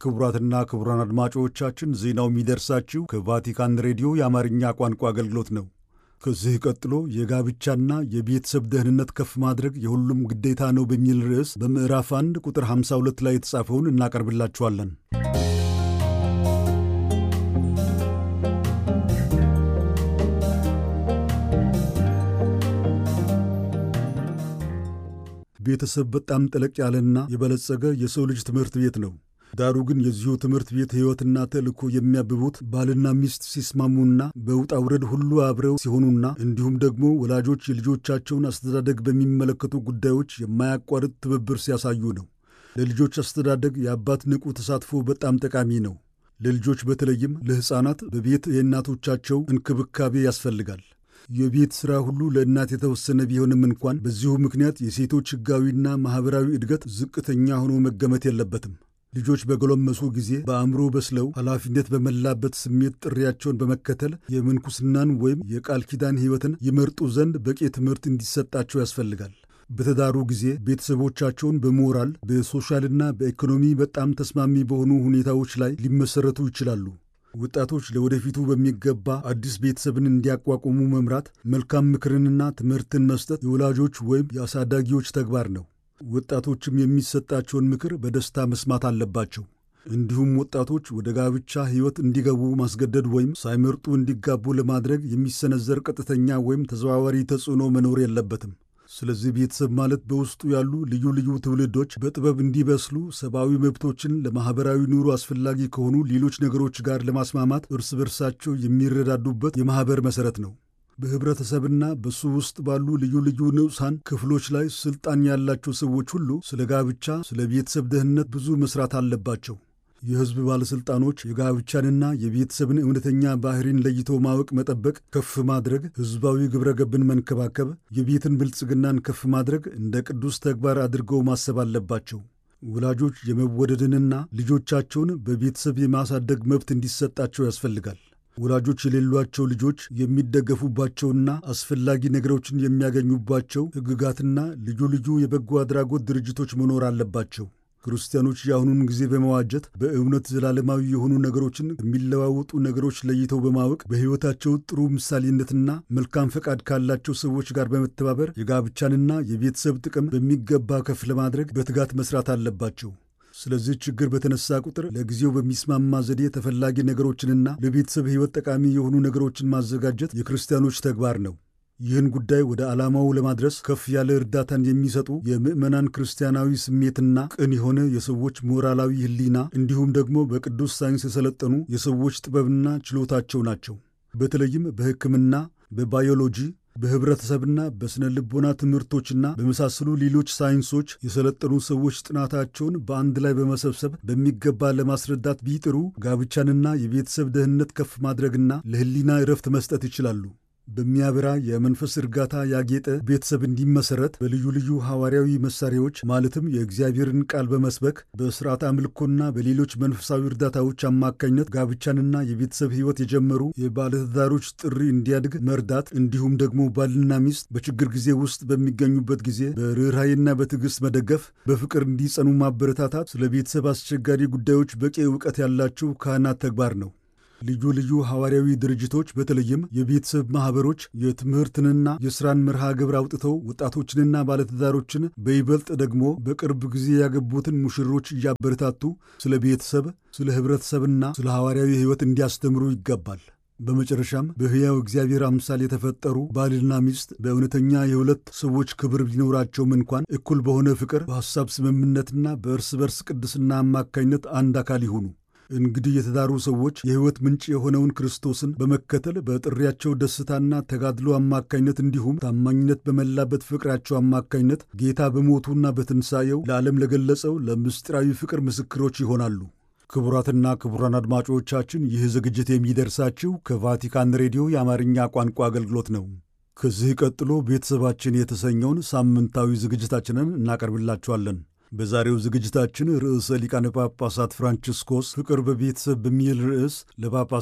ክቡራትና ክቡራን አድማጮቻችን ዜናው የሚደርሳችሁ ከቫቲካን ሬዲዮ የአማርኛ ቋንቋ አገልግሎት ነው። ከዚህ ቀጥሎ የጋብቻና የቤተሰብ ደህንነት ከፍ ማድረግ የሁሉም ግዴታ ነው በሚል ርዕስ በምዕራፍ 1 ቁጥር 52 ላይ የተጻፈውን እናቀርብላችኋለን። ቤተሰብ በጣም ጠለቅ ያለና የበለጸገ የሰው ልጅ ትምህርት ቤት ነው። ዳሩ ግን የዚሁ ትምህርት ቤት ሕይወትና ተልእኮ የሚያብቡት ባልና ሚስት ሲስማሙና በውጣ ውረድ ሁሉ አብረው ሲሆኑና እንዲሁም ደግሞ ወላጆች የልጆቻቸውን አስተዳደግ በሚመለከቱ ጉዳዮች የማያቋርጥ ትብብር ሲያሳዩ ነው። ለልጆች አስተዳደግ የአባት ንቁ ተሳትፎ በጣም ጠቃሚ ነው። ለልጆች በተለይም ለሕፃናት በቤት የእናቶቻቸው እንክብካቤ ያስፈልጋል። የቤት ሥራ ሁሉ ለእናት የተወሰነ ቢሆንም እንኳን በዚሁ ምክንያት የሴቶች ሕጋዊና ማኅበራዊ እድገት ዝቅተኛ ሆኖ መገመት የለበትም። ልጆች በጎለመሱ ጊዜ በአእምሮ በስለው ኃላፊነት በመላበት ስሜት ጥሪያቸውን በመከተል የምንኩስናን ወይም የቃል ኪዳን ሕይወትን ይመርጡ ዘንድ በቂ ትምህርት እንዲሰጣቸው ያስፈልጋል። በተዳሩ ጊዜ ቤተሰቦቻቸውን በሞራል በሶሻልና በኢኮኖሚ በጣም ተስማሚ በሆኑ ሁኔታዎች ላይ ሊመሠረቱ ይችላሉ። ወጣቶች ለወደፊቱ በሚገባ አዲስ ቤተሰብን እንዲያቋቁሙ መምራት፣ መልካም ምክርንና ትምህርትን መስጠት የወላጆች ወይም የአሳዳጊዎች ተግባር ነው። ወጣቶችም የሚሰጣቸውን ምክር በደስታ መስማት አለባቸው። እንዲሁም ወጣቶች ወደ ጋብቻ ሕይወት እንዲገቡ ማስገደድ ወይም ሳይመርጡ እንዲጋቡ ለማድረግ የሚሰነዘር ቀጥተኛ ወይም ተዘዋዋሪ ተጽዕኖ መኖር የለበትም። ስለዚህ ቤተሰብ ማለት በውስጡ ያሉ ልዩ ልዩ ትውልዶች በጥበብ እንዲበስሉ ሰብአዊ መብቶችን ለማኅበራዊ ኑሮ አስፈላጊ ከሆኑ ሌሎች ነገሮች ጋር ለማስማማት እርስ በርሳቸው የሚረዳዱበት የማኅበር መሠረት ነው። በኅብረተሰብና በሱ ውስጥ ባሉ ልዩ ልዩ ንዑሳን ክፍሎች ላይ ሥልጣን ያላቸው ሰዎች ሁሉ ስለ ጋብቻ፣ ስለ ቤተሰብ ደህንነት ብዙ መሥራት አለባቸው። የሕዝብ ባለሥልጣኖች የጋብቻንና የቤተሰብን እውነተኛ ባሕሪን ለይቶ ማወቅ፣ መጠበቅ፣ ከፍ ማድረግ፣ ሕዝባዊ ግብረ ገብን መንከባከብ፣ የቤትን ብልጽግናን ከፍ ማድረግ እንደ ቅዱስ ተግባር አድርገው ማሰብ አለባቸው። ወላጆች የመወደድንና ልጆቻቸውን በቤተሰብ የማሳደግ መብት እንዲሰጣቸው ያስፈልጋል። ወላጆች የሌሏቸው ልጆች የሚደገፉባቸውና አስፈላጊ ነገሮችን የሚያገኙባቸው ሕግጋትና ልዩ ልዩ የበጎ አድራጎት ድርጅቶች መኖር አለባቸው። ክርስቲያኖች የአሁኑን ጊዜ በመዋጀት በእውነት ዘላለማዊ የሆኑ ነገሮችን የሚለዋወጡ ነገሮች ለይተው በማወቅ በሕይወታቸው ጥሩ ምሳሌነትና መልካም ፈቃድ ካላቸው ሰዎች ጋር በመተባበር የጋብቻንና የቤተሰብ ጥቅም በሚገባ ከፍ ለማድረግ በትጋት መስራት አለባቸው። ስለዚህ ችግር በተነሳ ቁጥር ለጊዜው በሚስማማ ዘዴ ተፈላጊ ነገሮችንና ለቤተሰብ ሕይወት ጠቃሚ የሆኑ ነገሮችን ማዘጋጀት የክርስቲያኖች ተግባር ነው። ይህን ጉዳይ ወደ ዓላማው ለማድረስ ከፍ ያለ እርዳታን የሚሰጡ የምዕመናን ክርስቲያናዊ ስሜትና ቅን የሆነ የሰዎች ሞራላዊ ሕሊና እንዲሁም ደግሞ በቅዱስ ሳይንስ የሰለጠኑ የሰዎች ጥበብና ችሎታቸው ናቸው። በተለይም በሕክምና፣ በባዮሎጂ፣ በኅብረተሰብና በሥነ ልቦና ትምህርቶችና በመሳሰሉ ሌሎች ሳይንሶች የሰለጠኑ ሰዎች ጥናታቸውን በአንድ ላይ በመሰብሰብ በሚገባ ለማስረዳት ቢጥሩ ጋብቻንና የቤተሰብ ደህንነት ከፍ ማድረግና ለሕሊና ዕረፍት መስጠት ይችላሉ። በሚያበራ የመንፈስ እርጋታ ያጌጠ ቤተሰብ እንዲመሠረት በልዩ ልዩ ሐዋርያዊ መሣሪያዎች ማለትም የእግዚአብሔርን ቃል በመስበክ በሥርዓተ አምልኮና በሌሎች መንፈሳዊ እርዳታዎች አማካኝነት ጋብቻንና የቤተሰብ ሕይወት የጀመሩ የባለትዳሮች ጥሪ እንዲያድግ መርዳት እንዲሁም ደግሞ ባልና ሚስት በችግር ጊዜ ውስጥ በሚገኙበት ጊዜ በርኅራኄና በትዕግሥት መደገፍ፣ በፍቅር እንዲጸኑ ማበረታታት ስለ ቤተሰብ አስቸጋሪ ጉዳዮች በቂ ዕውቀት ያላቸው ካህናት ተግባር ነው። ልዩ ልዩ ሐዋርያዊ ድርጅቶች በተለይም የቤተሰብ ማኅበሮች የትምህርትንና የሥራን መርሃ ግብር አውጥተው ወጣቶችንና ባለትዳሮችን በይበልጥ ደግሞ በቅርብ ጊዜ ያገቡትን ሙሽሮች እያበረታቱ ስለ ቤተሰብ፣ ስለ ኅብረተሰብና ስለ ሐዋርያዊ ሕይወት እንዲያስተምሩ ይገባል። በመጨረሻም በሕያው እግዚአብሔር አምሳል የተፈጠሩ ባልና ሚስት በእውነተኛ የሁለት ሰዎች ክብር ሊኖራቸውም እንኳን እኩል በሆነ ፍቅር፣ በሐሳብ ስምምነትና በእርስ በርስ ቅድስና አማካኝነት አንድ አካል ይሁኑ። እንግዲህ የተዳሩ ሰዎች የሕይወት ምንጭ የሆነውን ክርስቶስን በመከተል በጥሪያቸው ደስታና ተጋድሎ አማካኝነት እንዲሁም ታማኝነት በመላበት ፍቅራቸው አማካኝነት ጌታ በሞቱና በትንሣኤው ለዓለም ለገለጸው ለምስጢራዊ ፍቅር ምስክሮች ይሆናሉ። ክቡራትና ክቡራን አድማጮቻችን ይህ ዝግጅት የሚደርሳችሁ ከቫቲካን ሬዲዮ የአማርኛ ቋንቋ አገልግሎት ነው። ከዚህ ቀጥሎ ቤተሰባችን የተሰኘውን ሳምንታዊ ዝግጅታችንን እናቀርብላችኋለን። በዛሬው ዝግጅታችን ርዕሰ ሊቃነ ጳጳሳት ፍራንቺስኮስ ፍቅር በቤተሰብ በሚል ርዕስ ለጳጳሳት፣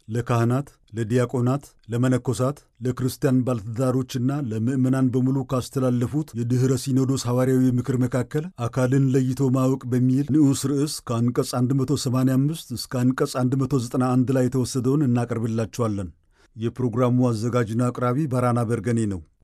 ለካህናት፣ ለዲያቆናት፣ ለመነኮሳት፣ ለክርስቲያን ባለትዳሮችና ለምዕመናን በሙሉ ካስተላለፉት የድኅረ ሲኖዶስ ሐዋርያዊ ምክር መካከል አካልን ለይቶ ማወቅ በሚል ንዑስ ርዕስ ከአንቀጽ 185 እስከ አንቀጽ 191 ላይ የተወሰደውን እናቀርብላችኋለን። የፕሮግራሙ አዘጋጅና አቅራቢ ባራና በርገኔ ነው።